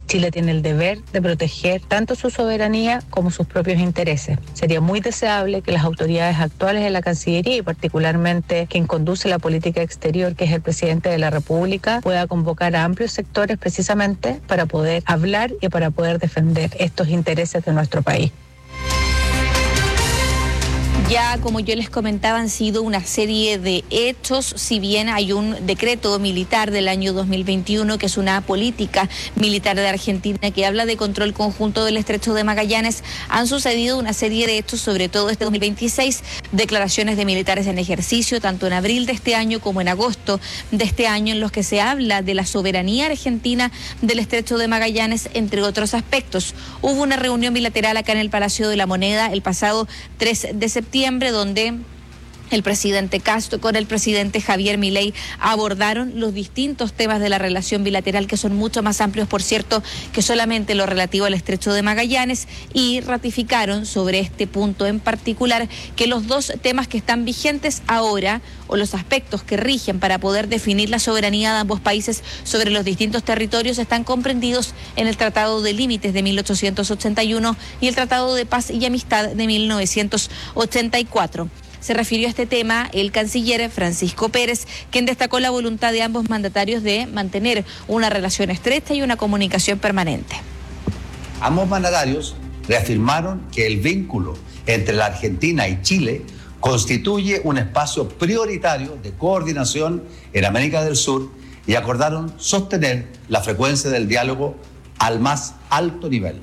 Chile tiene el deber de proteger tanto su soberanía como sus propios intereses. Sería muy deseable que las autoridades actuales de la Cancillería y particularmente quien conduce la política exterior, que es el presidente de la República, pueda convocar a amplios sectores precisamente para poder hablar y para poder defender estos intereses de nuestro país. Ya, como yo les comentaba, han sido una serie de hechos. Si bien hay un decreto militar del año 2021, que es una política militar de Argentina que habla de control conjunto del Estrecho de Magallanes, han sucedido una serie de hechos, sobre todo este 2026, declaraciones de militares en ejercicio, tanto en abril de este año como en agosto de este año, en los que se habla de la soberanía argentina del Estrecho de Magallanes, entre otros aspectos. Hubo una reunión bilateral acá en el Palacio de la Moneda el pasado 3 de septiembre, donde el presidente Castro con el presidente Javier Milei abordaron los distintos temas de la relación bilateral, que son mucho más amplios, por cierto, que solamente lo relativo al Estrecho de Magallanes, y ratificaron sobre este punto en particular que los dos temas que están vigentes ahora, o los aspectos que rigen para poder definir la soberanía de ambos países sobre los distintos territorios, están comprendidos en el Tratado de Límites de 1881 y el Tratado de Paz y Amistad de 1984. Se refirió a este tema el canciller Francisco Pérez, quien destacó la voluntad de ambos mandatarios de mantener una relación estrecha y una comunicación permanente. Ambos mandatarios reafirmaron que el vínculo entre la Argentina y Chile constituye un espacio prioritario de coordinación en América del Sur y acordaron sostener la frecuencia del diálogo al más alto nivel.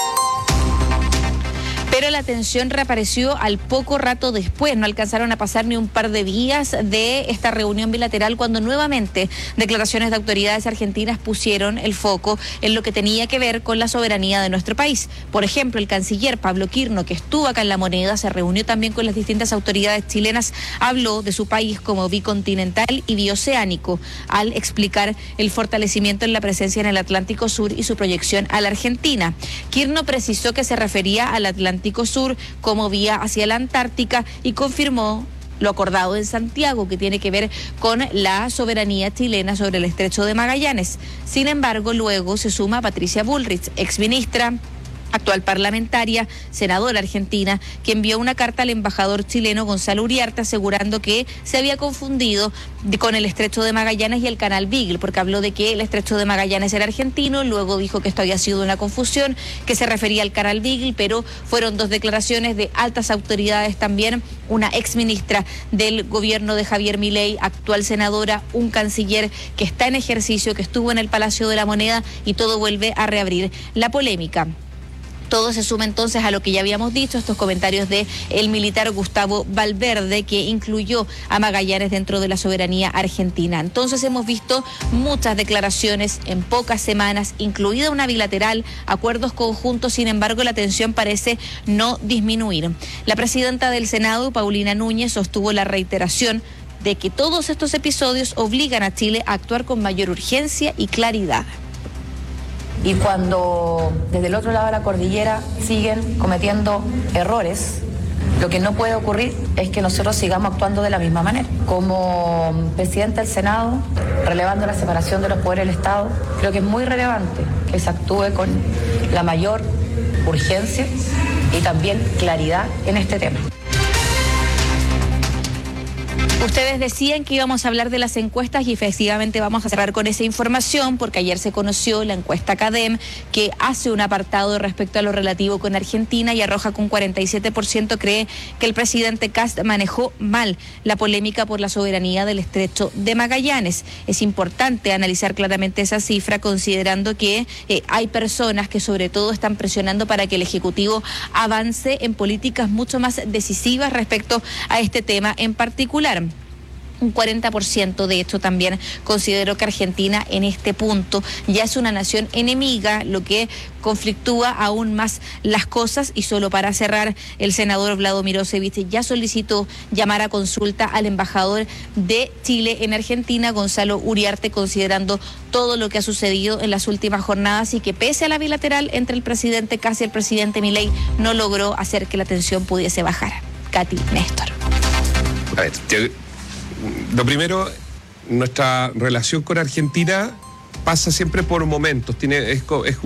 Pero la tensión reapareció al poco rato después. No alcanzaron a pasar ni un par de días de esta reunión bilateral cuando nuevamente declaraciones de autoridades argentinas pusieron el foco en lo que tenía que ver con la soberanía de nuestro país. Por ejemplo, el canciller Pablo Quirno, que estuvo acá en La Moneda, se reunió también con las distintas autoridades chilenas, habló de su país como bicontinental y bioceánico, al explicar el fortalecimiento en la presencia en el Atlántico Sur y su proyección a la Argentina. Quirno precisó que se refería al Atlántico Sur como vía hacia la Antártica y confirmó lo acordado en Santiago, que tiene que ver con la soberanía chilena sobre el Estrecho de Magallanes. Sin embargo, luego se suma Patricia Bullrich, exministra, actual parlamentaria, senadora argentina, que envió una carta al embajador chileno Gonzalo Uriarte asegurando que se había confundido con el Estrecho de Magallanes y el Canal Beagle, porque habló de que el Estrecho de Magallanes era argentino, luego dijo que esto había sido una confusión, que se refería al Canal Beagle, pero fueron dos declaraciones de altas autoridades también, una exministra del gobierno de Javier Milei, actual senadora, un canciller que está en ejercicio, que estuvo en el Palacio de la Moneda, y todo vuelve a reabrir la polémica. Todo se suma entonces a lo que ya habíamos dicho, estos comentarios de el militar Gustavo Valverde, que incluyó a Magallanes dentro de la soberanía argentina. Entonces hemos visto muchas declaraciones en pocas semanas, incluida una bilateral, acuerdos conjuntos. Sin embargo, la tensión parece no disminuir. La presidenta del Senado, Paulina Núñez, sostuvo la reiteración de que todos estos episodios obligan a Chile a actuar con mayor urgencia y claridad. Y cuando desde el otro lado de la cordillera siguen cometiendo errores, lo que no puede ocurrir es que nosotros sigamos actuando de la misma manera. Como presidente del Senado, relevando la separación de los poderes del Estado, creo que es muy relevante que se actúe con la mayor urgencia y también claridad en este tema. Ustedes decían que íbamos a hablar de las encuestas y efectivamente vamos a cerrar con esa información, porque ayer se conoció la encuesta CADEM, que hace un apartado respecto a lo relativo con Argentina y arroja que un 47% cree que el presidente Kast manejó mal la polémica por la soberanía del Estrecho de Magallanes. Es importante analizar claramente esa cifra, considerando que hay personas que sobre todo están presionando para que el Ejecutivo avance en políticas mucho más decisivas respecto a este tema en particular. Un 40% de hecho también consideró que Argentina en este punto ya es una nación enemiga, lo que conflictúa aún más las cosas. Y solo para cerrar, el senador Vlado Mirosevic ya solicitó llamar a consulta al embajador de Chile en Argentina, Gonzalo Uriarte, considerando todo lo que ha sucedido en las últimas jornadas y que pese a la bilateral entre el presidente Kast y el presidente Milei no logró hacer que la tensión pudiese bajar. Katy, Néstor. A ver, lo primero, nuestra relación con Argentina pasa siempre por momentos, es